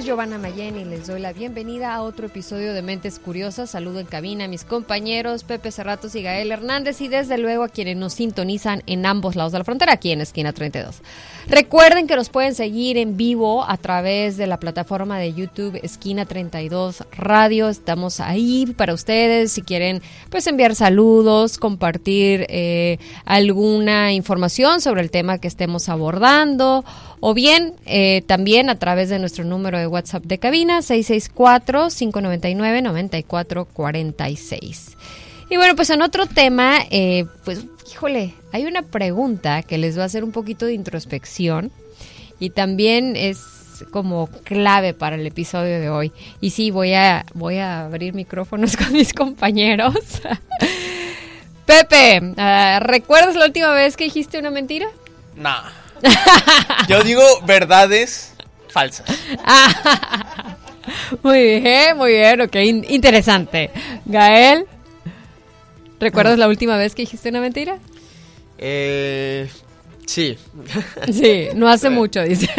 Giovanna Mayen y les doy la bienvenida a otro episodio de Mentes Curiosas. Saludo en cabina a mis compañeros Pepe Cerratos y Gael Hernández y desde luego a quienes nos sintonizan en ambos lados de la frontera, aquí en Esquina 32. Recuerden que nos pueden seguir en vivo a través de la plataforma de YouTube Esquina 32 Radio. Estamos ahí para ustedes si quieren pues enviar saludos, compartir alguna información sobre el tema que estemos abordando o bien también a través de nuestro número de WhatsApp de cabina 664-599-9446. Y bueno, pues en otro tema, pues híjole, hay una pregunta que les va a hacer un poquito de introspección y también es como clave para el episodio de hoy. Y sí, voy a abrir micrófonos con mis compañeros. Pepe, ¿recuerdas la última vez que dijiste una mentira? No. Yo digo verdades falsas. Muy bien, ok, interesante. Gael, ¿recuerdas la última vez que dijiste una mentira? Sí. Sí, no hace mucho, dice.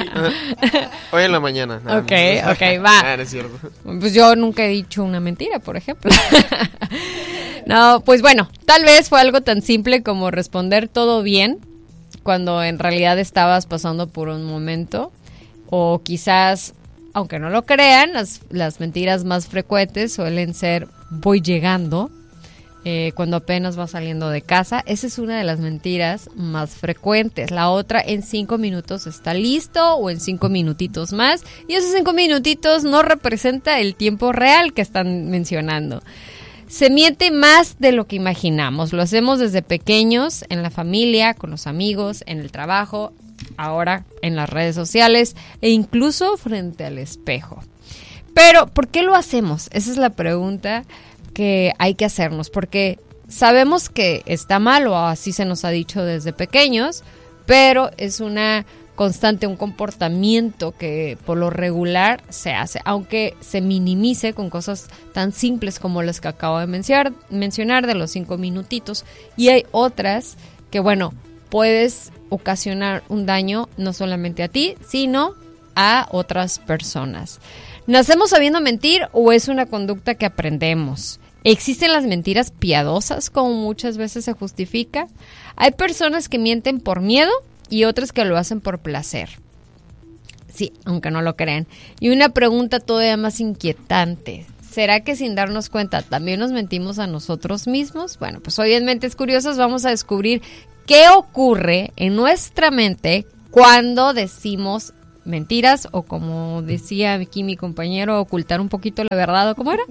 Hoy en la mañana. Ok, va. No es cierto. Pues yo nunca he dicho una mentira, por ejemplo. No, pues bueno, tal vez fue algo tan simple como responder todo bien cuando en realidad estabas pasando por un momento, o quizás, aunque no lo crean, las mentiras más frecuentes suelen ser voy llegando, cuando apenas vas saliendo de casa. Esa es una de las mentiras más frecuentes. La otra, en 5 minutos está listo, o en 5 minutitos más, y esos 5 minutitos no representa el tiempo real que están mencionando. Se miente más de lo que imaginamos. Lo hacemos desde pequeños, en la familia, con los amigos, en el trabajo, ahora en las redes sociales e incluso frente al espejo. Pero, ¿por qué lo hacemos? Esa es la pregunta que hay que hacernos, porque sabemos que está mal, o así se nos ha dicho desde pequeños, pero es una constante, un comportamiento que por lo regular se hace, aunque se minimice con cosas tan simples como las que acabo de mencionar de los 5 minutitos, y hay otras que, bueno, puedes ocasionar un daño no solamente a ti, sino a otras personas. ¿Nacemos sabiendo mentir o es una conducta que aprendemos? ¿Existen las mentiras piadosas, como muchas veces se justifica? Hay personas que mienten por miedo y otras que lo hacen por placer. Sí, aunque no lo crean. Y una pregunta todavía más inquietante: ¿será que sin darnos cuenta también nos mentimos a nosotros mismos? Bueno, pues hoy en Mentes Curiosas vamos a descubrir qué ocurre en nuestra mente cuando decimos mentiras, o como decía aquí mi compañero, ocultar un poquito la verdad, ¿o cómo era?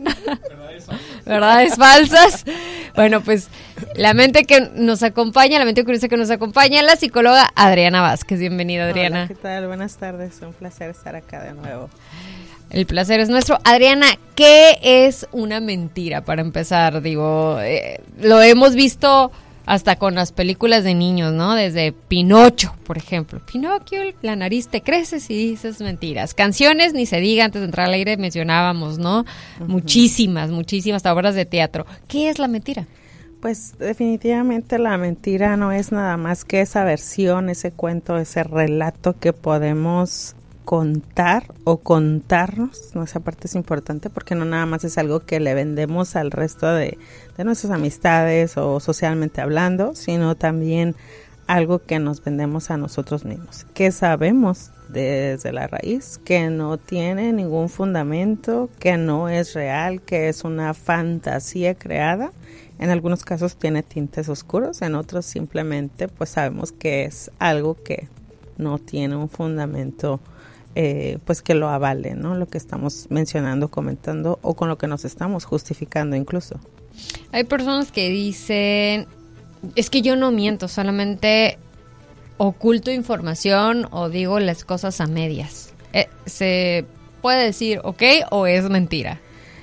Verdades falsas. Bueno, pues la mente que nos acompaña, la mente curiosa que nos acompaña, la psicóloga Adriana Vázquez. Bienvenida, Adriana. Hola, ¿qué tal? Buenas tardes, un placer estar acá de nuevo. El placer es nuestro. Adriana, ¿qué es una mentira? Para empezar, digo, lo hemos visto hasta con las películas de niños, ¿no? Desde Pinocho, por ejemplo. Pinocchio, la nariz te creces y dices mentiras. Canciones, ni se diga, antes de entrar al aire mencionábamos, ¿no? Uh-huh. Muchísimas, hasta obras de teatro. ¿Qué es la mentira? Pues definitivamente la mentira no es nada más que esa versión, ese cuento, ese relato que podemos contar o contarnos, ¿no? Esa parte es importante porque no nada más es algo que le vendemos al resto de nuestras amistades o socialmente hablando, sino también algo que nos vendemos a nosotros mismos, que sabemos desde la raíz que no tiene ningún fundamento, que no es real, que es una fantasía creada. En algunos casos tiene tintes oscuros, en otros simplemente pues sabemos que es algo que no tiene un fundamento pues que lo avale, ¿no? Lo que estamos mencionando, comentando o con lo que nos estamos justificando incluso. Hay personas que dicen, es que yo no miento, solamente oculto información o digo las cosas a medias. ¿Se puede decir ok o es mentira?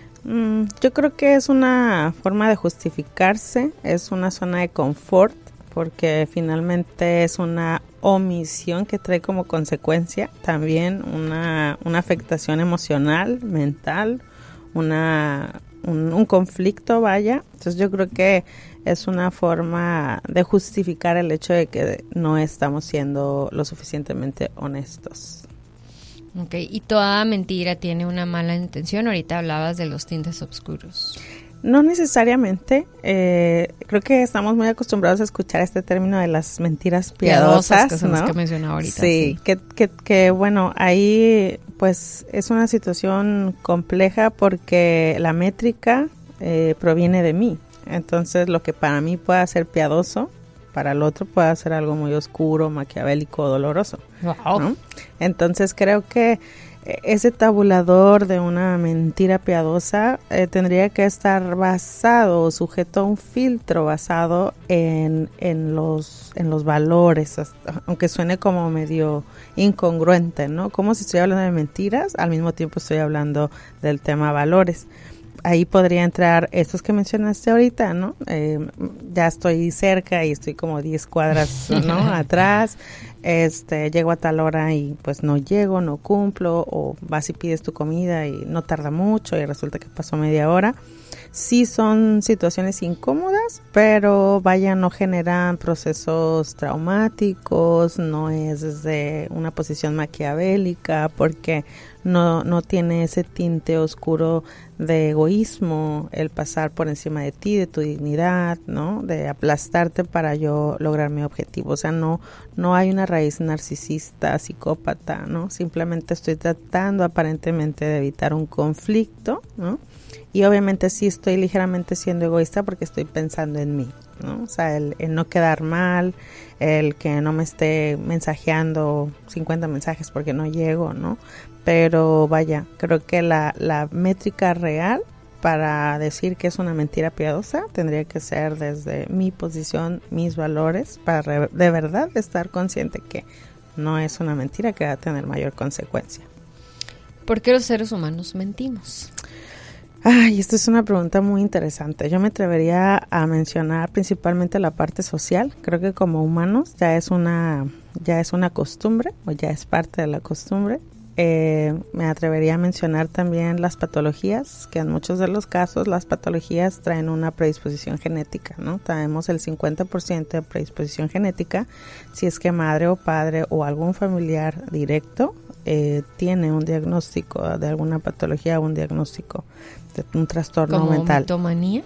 Yo creo que es una forma de justificarse, es una zona de confort, porque finalmente es una omisión que trae como consecuencia también una afectación emocional, mental, un conflicto, vaya. Entonces yo creo que es una forma de justificar el hecho de que no estamos siendo lo suficientemente honestos. Ok, y toda mentira tiene una mala intención. Ahorita hablabas de los tintes oscuros. No necesariamente. Creo que estamos muy acostumbrados a escuchar este término de las mentiras piadosas, que son ¿no? las que mencionaba ahorita. Sí, que bueno, ahí pues es una situación compleja porque la métrica proviene de mí. Entonces lo que para mí pueda ser piadoso, para el otro puede ser algo muy oscuro, maquiavélico, doloroso. Wow. ¿No? Entonces creo que ese tabulador de una mentira piadosa tendría que estar basado, sujeto a un filtro basado en los valores, aunque suene como medio incongruente, ¿no? Como si estoy hablando de mentiras, al mismo tiempo estoy hablando del tema valores. Ahí podría entrar estos que mencionaste ahorita, ¿no? Ya estoy cerca y estoy como 10 cuadras, ¿no? Atrás. Llego a tal hora y pues no llego, no cumplo, o vas y pides tu comida y no tarda mucho y resulta que pasó media hora. Sí son situaciones incómodas, pero vaya, no generan procesos traumáticos, no es desde una posición maquiavélica, porque no tiene ese tinte oscuro de egoísmo, el pasar por encima de ti, de tu dignidad, ¿no? De aplastarte para yo lograr mi objetivo. O sea, no hay una raíz narcisista, psicópata, ¿no? Simplemente estoy tratando aparentemente de evitar un conflicto, ¿no? Y obviamente sí estoy ligeramente siendo egoísta porque estoy pensando en mí, ¿no? O sea, el no quedar mal, el que no me esté mensajeando 50 mensajes porque no llego, ¿no? Pero vaya, creo que la métrica real para decir que es una mentira piadosa tendría que ser desde mi posición, mis valores, para de verdad estar consciente que no es una mentira que va a tener mayor consecuencia. ¿Por qué los seres humanos mentimos? Ay, esta es una pregunta muy interesante. Yo me atrevería a mencionar principalmente la parte social. Creo que como humanos ya es una costumbre, o ya es parte de la costumbre. Me atrevería a mencionar también las patologías, que en muchos de los casos las patologías traen una predisposición genética, ¿no? Traemos el 50% de predisposición genética si es que madre o padre o algún familiar directo tiene un diagnóstico de alguna patología o un diagnóstico de un trastorno ¿Como mental. mitomanía?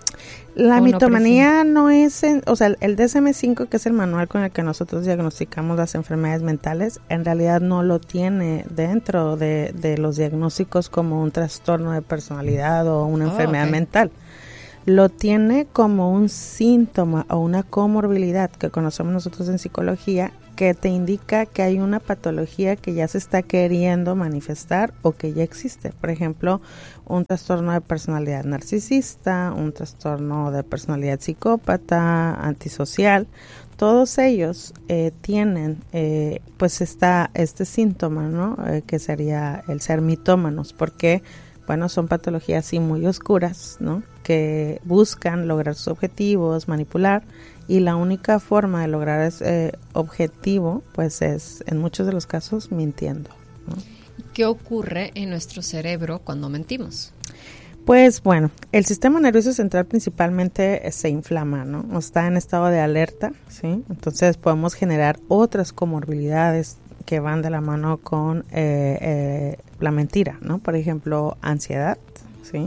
La mitomanía no es, o sea, el DSM-5, que es el manual con el que nosotros diagnosticamos las enfermedades mentales, en realidad no lo tiene dentro de los diagnósticos como un trastorno de personalidad o una enfermedad mental. Lo tiene como un síntoma o una comorbilidad que conocemos nosotros en psicología, que te indica que hay una patología que ya se está queriendo manifestar o que ya existe. Por ejemplo, un trastorno de personalidad narcisista, un trastorno de personalidad psicópata, antisocial. Todos ellos tienen pues este síntoma, ¿no? Que sería el ser mitómanos, porque bueno, son patologías sí muy oscuras, ¿no? Que buscan lograr sus objetivos, manipular, y la única forma de lograr ese objetivo, pues es, en muchos de los casos, mintiendo, ¿no? ¿Qué ocurre en nuestro cerebro cuando mentimos? Pues bueno, el sistema nervioso central principalmente se inflama, ¿no? Está en estado de alerta, ¿sí? Entonces podemos generar otras comorbilidades que van de la mano con la mentira, ¿no? Por ejemplo, ansiedad, ¿sí?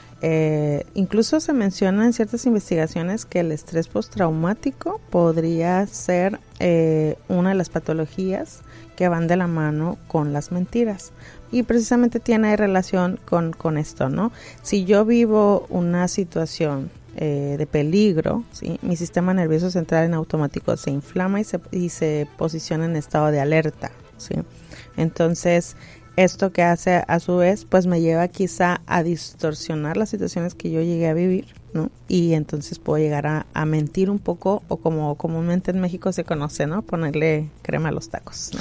Incluso se menciona en ciertas investigaciones que el estrés postraumático podría ser una de las patologías que van de la mano con las mentiras. Y precisamente tiene relación con esto, ¿no? Si yo vivo una situación de peligro, ¿sí? Mi sistema nervioso central en automático se inflama y se posiciona en estado de alerta, ¿sí? Entonces, esto que hace a su vez, pues me lleva quizá a distorsionar las situaciones que yo llegué a vivir, ¿no? Y entonces puedo llegar a mentir un poco, o como comúnmente en México se conoce, ¿no? Ponerle crema a los tacos, ¿no?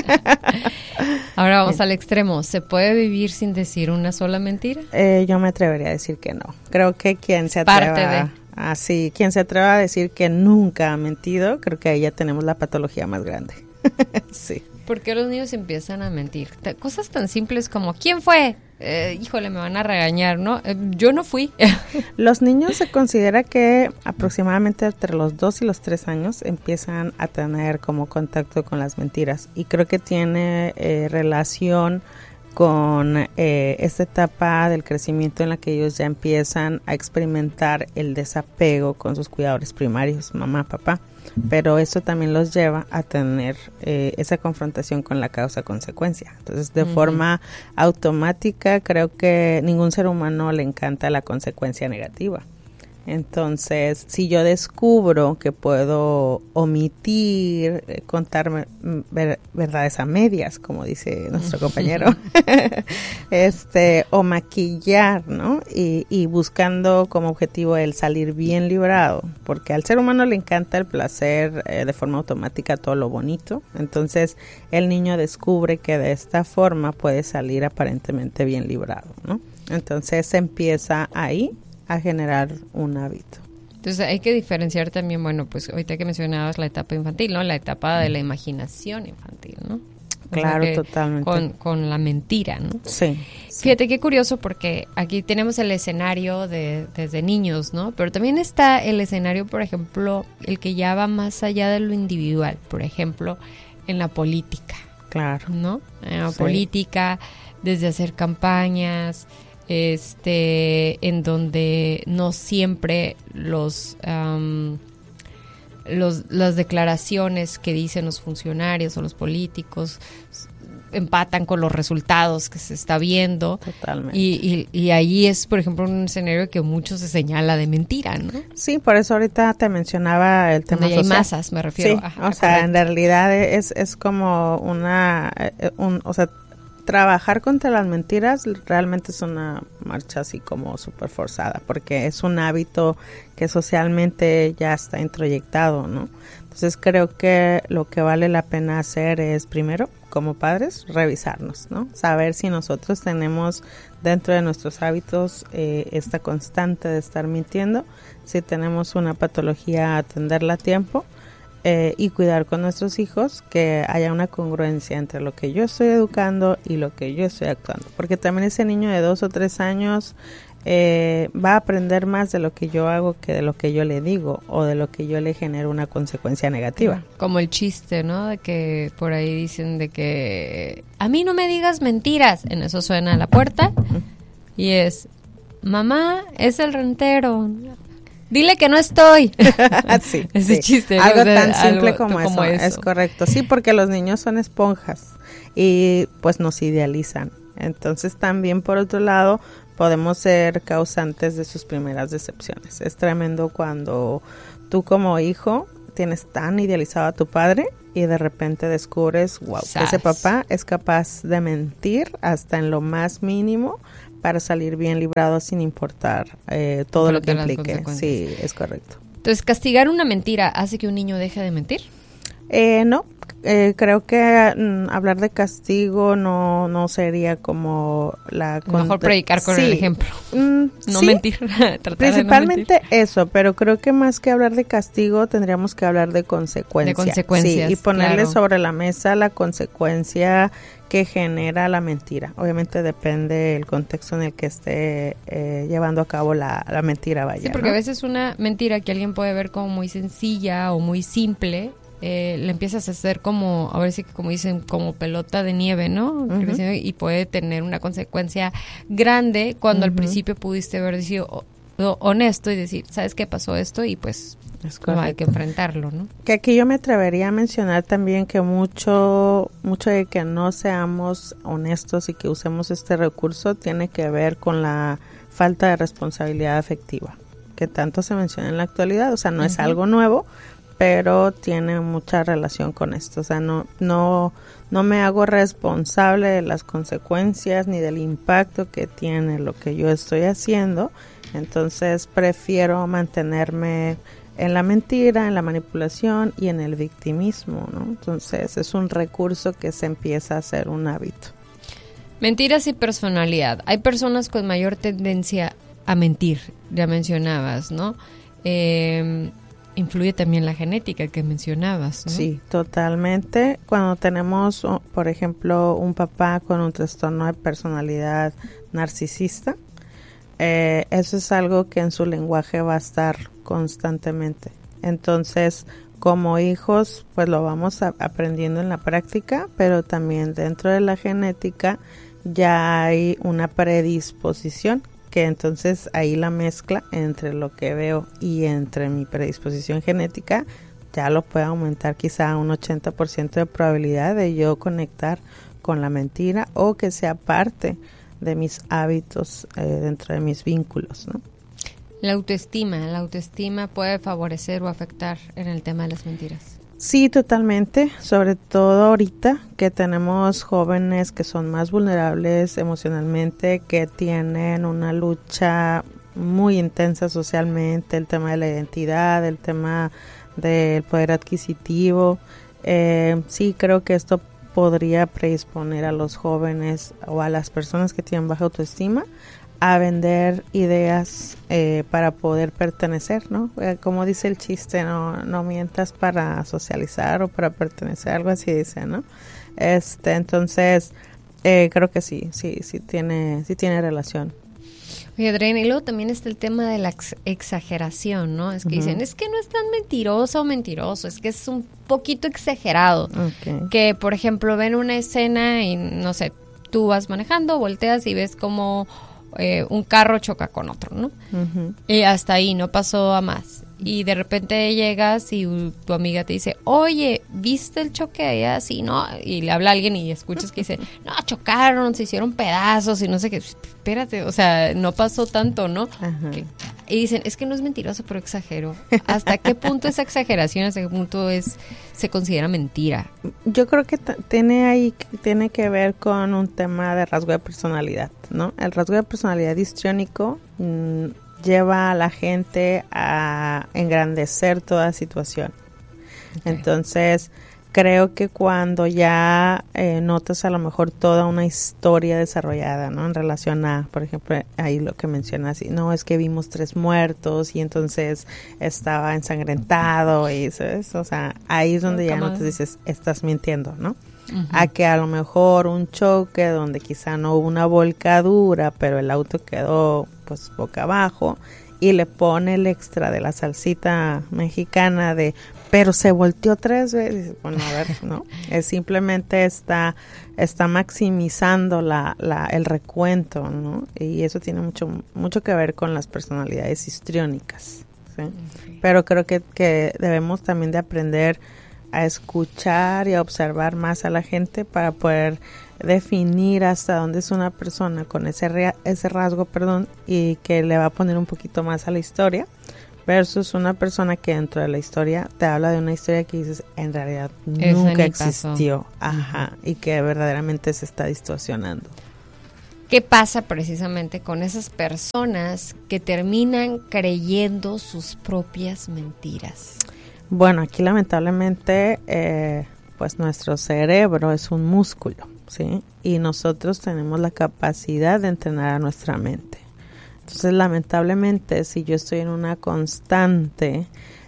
Ahora vamos al extremo. ¿Se puede vivir sin decir una sola mentira? Yo me atrevería a decir que no. Creo que quien se atreva quien se atreva a decir que nunca ha mentido, creo que ahí ya tenemos la patología más grande. Sí. ¿Por qué los niños empiezan a mentir? Cosas tan simples como, ¿quién fue? Híjole, me van a regañar, ¿no? Yo no fui. Los niños se considera que aproximadamente entre los 2 y los 3 años empiezan a tener como contacto con las mentiras. Y creo que tiene relación con esta etapa del crecimiento en la que ellos ya empiezan a experimentar el desapego con sus cuidadores primarios, mamá, papá. Pero eso también los lleva a tener esa confrontación con la causa-consecuencia. Entonces, de forma automática, creo que ningún ser humano le encanta la consecuencia negativa. Entonces, si yo descubro que puedo omitir, contar verdades a medias, como dice nuestro compañero, o maquillar, ¿no? Y buscando como objetivo el salir bien librado, porque al ser humano le encanta el placer de forma automática, todo lo bonito. Entonces, el niño descubre que de esta forma puede salir aparentemente bien librado, ¿no? Entonces, se empieza ahí a generar un hábito. Entonces hay que diferenciar también, bueno, pues ahorita que mencionabas la etapa infantil, ¿no? La etapa de la imaginación infantil, ¿no? Claro, totalmente. Con la mentira, ¿no? Sí. Fíjate qué curioso, porque aquí tenemos el escenario desde niños, ¿no? Pero también está el escenario, por ejemplo, el que ya va más allá de lo individual, por ejemplo, en la política. Claro. ¿No? En la política, desde hacer campañas, en donde no siempre las declaraciones que dicen los funcionarios o los políticos empatan con los resultados que se está viendo. Totalmente. Y ahí es, por ejemplo, un escenario que mucho se señala de mentira, ¿no? Sí, por eso ahorita te mencionaba el tema donde social. Hay masas, me refiero. Sí, Ajá, o sea, correcto. en realidad es como trabajar contra las mentiras realmente es una marcha así como súper forzada, porque es un hábito que socialmente ya está introyectado, ¿no? Entonces creo que lo que vale la pena hacer es, primero, como padres, revisarnos, ¿no? Saber si nosotros tenemos dentro de nuestros hábitos esta constante de estar mintiendo, si tenemos una patología, atenderla a tiempo. Y cuidar con nuestros hijos que haya una congruencia entre lo que yo estoy educando y lo que yo estoy actuando, porque también ese niño de 2 o 3 años va a aprender más de lo que yo hago que de lo que yo le digo o de lo que yo le genero una consecuencia negativa. Como el chiste, ¿no? De que por ahí dicen de que a mí no me digas mentiras. En eso suena la puerta y es, mamá, es el rentero. Dile que no estoy. Sí, ese sí. chiste. Algo o sea, tan simple algo como eso, es correcto. Sí, porque los niños son esponjas y pues nos idealizan. Entonces también por otro lado podemos ser causantes de sus primeras decepciones. Es tremendo cuando tú como hijo tienes tan idealizado a tu padre y de repente descubres, wow, que ese papá es capaz de mentir hasta en lo más mínimo para salir bien librado sin importar todo lo que implique. Sí, es correcto. Entonces, ¿castigar una mentira hace que un niño deje de mentir? No, creo que hablar de castigo no sería como la... Mejor predicar con el ejemplo. No sí, mentir. Principalmente eso, pero creo que más que hablar de castigo tendríamos que hablar de consecuencia. De consecuencias, sí, y ponerle claro. sobre la mesa la consecuencia que genera la mentira. Obviamente depende del contexto en el que esté llevando a cabo la mentira, vaya. Sí, porque ¿no? a veces una mentira que alguien puede ver como muy sencilla o muy simple, le empiezas a hacer como, a ver si como dicen, como pelota de nieve, ¿no? Uh-huh. Y puede tener una consecuencia grande cuando al principio pudiste haber sido honesto y decir, ¿sabes qué pasó esto? Y pues no hay que enfrentarlo, ¿no? Que aquí yo me atrevería a mencionar también que mucho de que no seamos honestos y que usemos este recurso tiene que ver con la falta de responsabilidad afectiva, que tanto se menciona en la actualidad, o sea, no es algo nuevo, pero tiene mucha relación con esto. O sea, no me hago responsable de las consecuencias ni del impacto que tiene lo que yo estoy haciendo. Entonces prefiero mantenerme en la mentira, en la manipulación y en el victimismo, ¿no? Entonces es un recurso que se empieza a hacer un hábito. Mentiras y personalidad. Hay personas con mayor tendencia a mentir, ya mencionabas, ¿no? influye también la genética que mencionabas, ¿no? Sí, totalmente. Cuando tenemos, por ejemplo, un papá con un trastorno de personalidad narcisista, eso es algo que en su lenguaje va a estar constantemente. Entonces, como hijos, pues lo vamos aprendiendo en la práctica, pero también dentro de la genética ya hay una predisposición, que entonces ahí la mezcla entre lo que veo y entre mi predisposición genética ya lo puede aumentar quizá a un 80% de probabilidad de yo conectar con la mentira o que sea parte de mis hábitos dentro de mis vínculos, ¿no? La autoestima puede favorecer o afectar en el tema de las mentiras. Sí, totalmente, sobre todo ahorita que tenemos jóvenes que son más vulnerables emocionalmente, que tienen una lucha muy intensa socialmente, el tema de la identidad, el tema del poder adquisitivo. Sí, creo que esto podría predisponer a los jóvenes o a las personas que tienen baja autoestima a vender ideas para poder pertenecer, ¿no? Como dice el chiste, no mientas para socializar o para pertenecer, algo así dice, ¿no? Entonces, creo que sí tiene relación. Oye, Adriana, y luego también está el tema de la exageración, ¿no? Es que dicen, es que no es tan mentiroso o mentiroso, es que es un poquito exagerado. Okay. Que, por ejemplo, ven una escena y, no sé, tú vas manejando, volteas y ves como un carro choca con otro, ¿no? Uh-huh. Y hasta ahí, no pasó a más. Y de repente llegas y tu amiga te dice, oye, ¿viste el choque allá? Sí, ¿no? Y le habla a alguien y escuchas que dice, no, chocaron, se hicieron pedazos y no sé qué. Espérate, o sea, no pasó tanto, ¿no? Uh-huh. Y dicen, es que no es mentiroso, pero exagero. ¿Hasta qué punto es exageración? ¿Hasta qué punto se considera mentira? Yo creo que tiene que ver con un tema de rasgo de personalidad, ¿no? El rasgo de personalidad histriónico lleva a la gente a engrandecer toda situación. Okay. Entonces, creo que cuando ya notas a lo mejor toda una historia desarrollada, ¿no? En relación a, por ejemplo, ahí lo que mencionas, no, es que vimos 3 muertos y entonces estaba ensangrentado y ¿sabes? O sea, ahí es donde ya no te dices, estás mintiendo, ¿no? Uh-huh. A que a lo mejor un choque donde quizá no hubo una volcadura, pero el auto quedó pues boca abajo y le pone el extra de la salsita mexicana de pero se volteó 3 veces. Bueno, a ver, ¿no? Simplemente está maximizando el recuento, ¿no? Y eso tiene mucho que ver con las personalidades histriónicas, ¿sí? Okay. Pero creo que debemos también de aprender a escuchar y a observar más a la gente para poder definir hasta dónde es una persona con ese rasgo, y que le va a poner un poquito más a la historia, versus una persona que dentro de la historia te habla de una historia que dices, en realidad nunca existió, ajá, y que verdaderamente se está distorsionando. ¿Qué pasa precisamente con esas personas que terminan creyendo sus propias mentiras? Bueno, aquí lamentablemente, pues nuestro cerebro es un músculo, ¿sí? Y nosotros tenemos la capacidad de entrenar a nuestra mente. Entonces, lamentablemente, si yo estoy en una constante,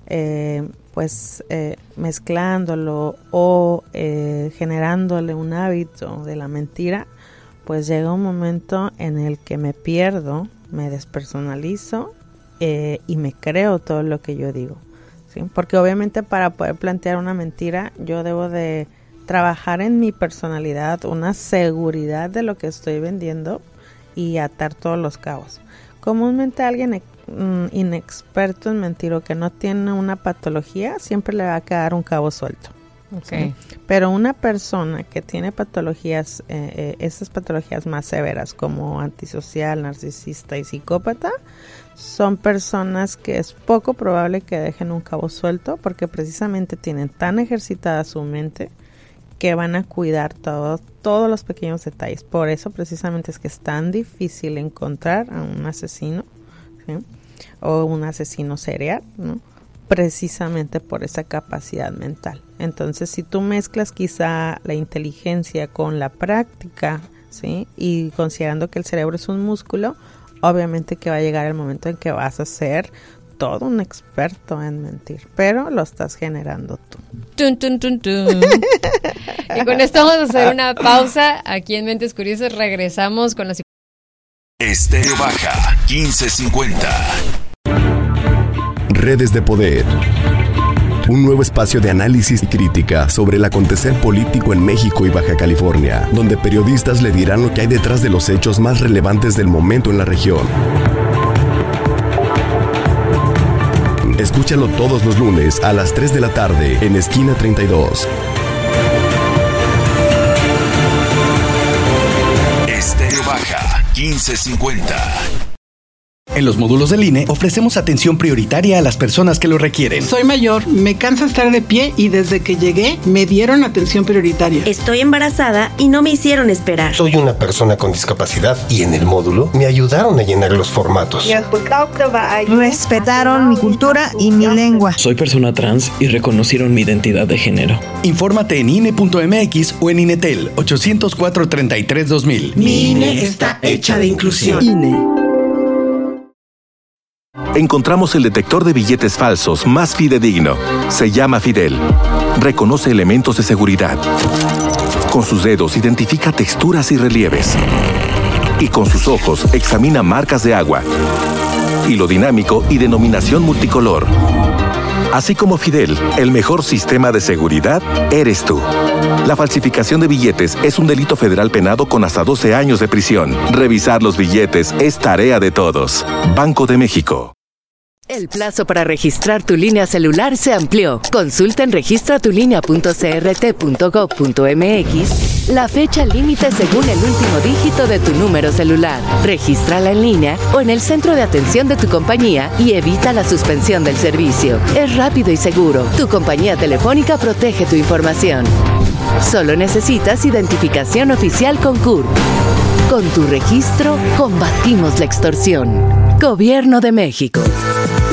mezclándolo o generándole un hábito de la mentira, pues llega un momento en el que me pierdo, me despersonalizo y me creo todo lo que yo digo, ¿sí? Porque obviamente para poder plantear una mentira, yo debo de trabajar en mi personalidad, una seguridad de lo que estoy vendiendo y atar todos los cabos. Comúnmente alguien inexperto en mentir o que no tiene una patología, siempre le va a quedar un cabo suelto. Okay. ¿Sí? Pero una persona que tiene patologías, esas patologías más severas como antisocial, narcisista y psicópata, son personas que es poco probable que dejen un cabo suelto porque precisamente tienen tan ejercitada su mente que van a cuidar todos los pequeños detalles. Por eso precisamente es que es tan difícil encontrar a un asesino, ¿sí? O un asesino serial, ¿no? Precisamente por esa capacidad mental. Entonces, si tú mezclas quizá la inteligencia con la práctica, ¿sí? Y considerando que el cerebro es un músculo, obviamente que va a llegar el momento en que vas a hacer todo un experto en mentir, pero lo estás generando tú. Tun, tun, tun, tun. Y con esto vamos a hacer una pausa aquí en Mentes Curiosas. Regresamos con las... Estéreo Baja 1550. Redes de Poder. Un nuevo espacio de análisis y crítica sobre el acontecer político en México y Baja California, donde periodistas le dirán lo que hay detrás de los hechos más relevantes del momento en la región. Escúchalo todos los lunes a las 3 de la tarde en Esquina 32. Estéreo Baja 1550. En los módulos del INE ofrecemos atención prioritaria a las personas que lo requieren. Soy mayor, me cansa estar de pie y desde que llegué me dieron atención prioritaria. Estoy embarazada y no me hicieron esperar. Soy una persona con discapacidad y en el módulo me ayudaron a llenar los formatos. Respetaron mi cultura y mi lengua. Soy persona trans y reconocieron mi identidad de género. Infórmate en INE.mx o en INETEL 804-33-2000. Mi INE está hecha de inclusión. INE. Encontramos el detector de billetes falsos más fidedigno. Se llama Fidel. Reconoce elementos de seguridad. Con sus dedos identifica texturas y relieves. Y con sus ojos examina marcas de agua. Hilo dinámico y denominación multicolor. Así como Fidel, el mejor sistema de seguridad eres tú. La falsificación de billetes es un delito federal penado con hasta 12 años de prisión. Revisar los billetes es tarea de todos. Banco de México. El plazo para registrar tu línea celular se amplió. Consulta en registratulinea.crt.gov.mx la fecha límite según el último dígito de tu número celular. Regístrala en línea o en el centro de atención de tu compañía y evita la suspensión del servicio. Es rápido y seguro. Tu compañía telefónica protege tu información. Solo necesitas identificación oficial con CURP. Con tu registro, combatimos la extorsión. Gobierno de México.